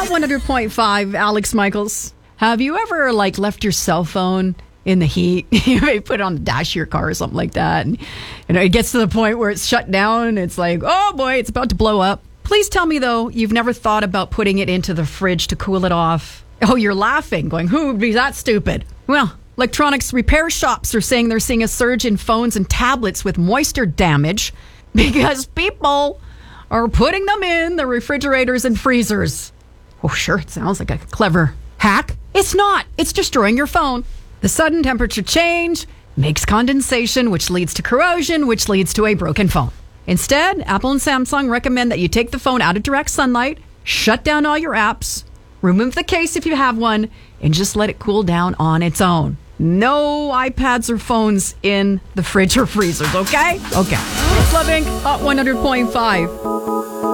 Hot 100.5, Alex Michaels. Have you ever left your cell phone in the heat? You may put it on the dash of your car or something like that. And it gets to the point where it's shut down. It's like, oh boy, it's about to blow up. Please tell me, though, you've never thought about putting it into the fridge to cool it off. Oh, you're laughing, going, who would be that stupid? Well, electronics repair shops are saying they're seeing a surge in phones and tablets with moisture damage because people are putting them in the refrigerators and freezers. Oh, sure, it sounds like a clever hack. It's not. It's destroying your phone. The sudden temperature change makes condensation, which leads to corrosion, which leads to a broken phone. Instead, Apple and Samsung recommend that you take the phone out of direct sunlight, shut down all your apps, remove the case if you have one, and just let it cool down on its own. No iPads or phones in the fridge or freezers, okay? Okay. It's Love Inc. Hot 100.5.